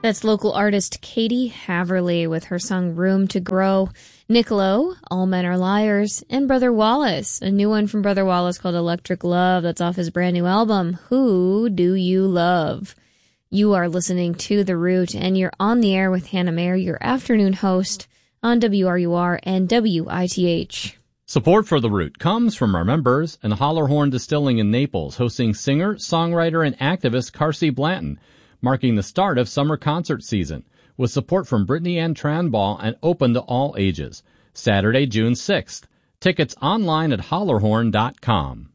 That's local artist Katie Haverly with her song Room to Grow. Nick Lowe, All Men Are Liars, and Brother Wallace, a new one from Brother Wallace called Electric Love. That's off his brand new album, Who Do You Love? You are listening to The Root, and you're on the air with Hannah Mayer, your afternoon host on WRUR and WITH. Support for The Root comes from our members and Hollerhorn Distilling in Naples, hosting singer, songwriter, and activist Carsey Blanton, marking the start of summer concert season, with support from Brittany Ann Tranball and open to all ages. Saturday, June 6th. Tickets online at hollerhorn.com.